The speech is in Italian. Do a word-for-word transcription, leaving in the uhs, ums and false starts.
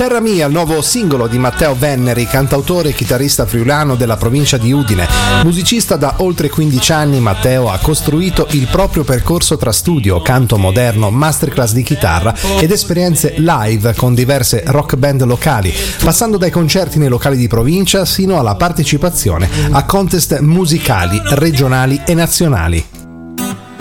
Terra Mia, il nuovo singolo di Matteo Venneri, cantautore e chitarrista friulano della provincia di Udine. Musicista da oltre quindici anni, Matteo ha costruito il proprio percorso tra studio, canto moderno, masterclass di chitarra ed esperienze live con diverse rock band locali, passando dai concerti nei locali di provincia sino alla partecipazione a contest musicali regionali e nazionali.